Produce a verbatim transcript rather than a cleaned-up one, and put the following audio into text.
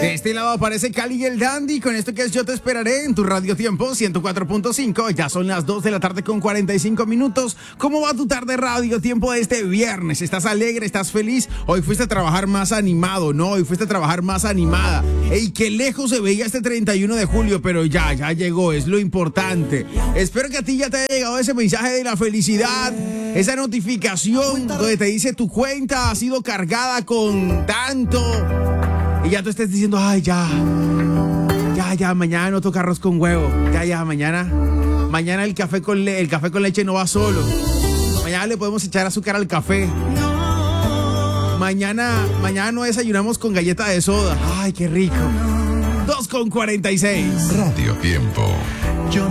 De este lado aparece Cali y el Dandy con esto que es Yo Te Esperaré en tu Radio Tiempo ciento cuatro punto cinco. Ya son las dos de la tarde con cuarenta y cinco minutos. ¿Cómo va tu tarde Radio Tiempo de este viernes? ¿Estás alegre? ¿Estás feliz? Hoy fuiste a trabajar más animado, ¿no? Hoy fuiste a trabajar más animada. Ey, qué lejos se veía este treinta y uno de julio, pero ya, ya llegó, es lo importante. Espero que a ti ya te haya llegado ese mensaje de la felicidad, esa notificación donde te dice tu cuenta ha sido cargada con tanto. Y ya tú estés diciendo, ay, ya, ya, ya, mañana no toca arroz con huevo. Ya, ya, mañana, mañana el café con, le- el café con leche no va solo. Mañana le podemos echar azúcar al café. Mañana, mañana no desayunamos con galleta de soda. Ay, qué rico. dos con cuarenta y seis. Radio Tiempo.